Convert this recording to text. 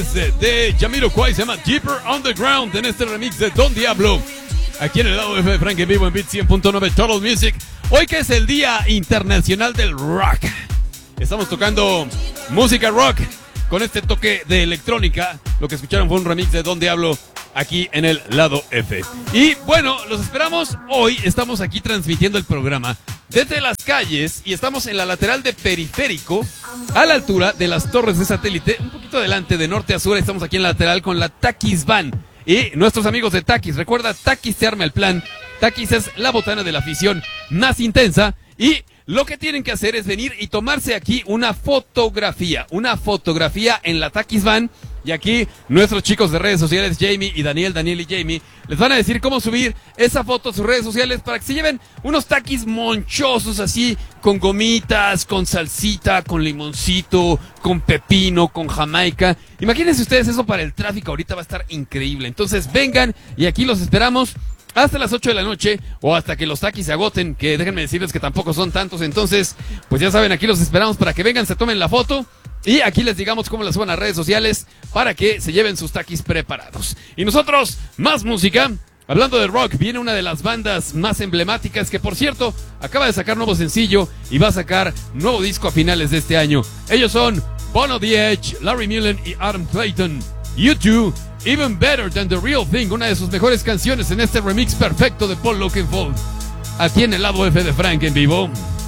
de Jamiroquai, se llama Deeper Underground en este remix de Don Diablo. Aquí en el lado F de Frank en vivo en Beat 100.9 Total Music. Hoy que es el Día Internacional del Rock. Estamos tocando música rock con este toque de electrónica. Lo que escucharon fue un remix de Don Diablo aquí en el lado F. Y bueno, los esperamos hoy. Estamos aquí transmitiendo el programa desde las calles y estamos en la lateral de Periférico, a la altura de las torres de satélite, un poquito adelante de norte a sur. Estamos aquí en la lateral con la Takis Van y nuestros amigos de Takis. Recuerda, Takis te arma el plan. Takis es la botana de la afición más intensa y lo que tienen que hacer es venir y tomarse aquí una fotografía en la Takis Van. Y aquí nuestros chicos de redes sociales, Jamie y Daniel y Jamie, les van a decir cómo subir esa foto a sus redes sociales para que se lleven unos taquis monchosos así, con gomitas, con salsita, con limoncito, con pepino, con jamaica. Imagínense ustedes eso para el tráfico, ahorita va a estar increíble. Entonces vengan y aquí los esperamos hasta las 8 de la noche o hasta que los taquis se agoten, que déjenme decirles que tampoco son tantos. Entonces, pues ya saben, aquí los esperamos para que vengan, se tomen la foto. Y aquí les digamos cómo la suban a redes sociales para que se lleven sus taquis preparados. Y nosotros, más música. Hablando de rock, viene una de las bandas más emblemáticas que, por cierto, acaba de sacar nuevo sencillo y va a sacar nuevo disco a finales de este año. Ellos son Bono The Edge, Larry Mullen y Adam Clayton. U2, Even Better Than The Real Thing, una de sus mejores canciones en este remix perfecto de Paul Oakenfold. Aquí en el lado F de Frank en vivo.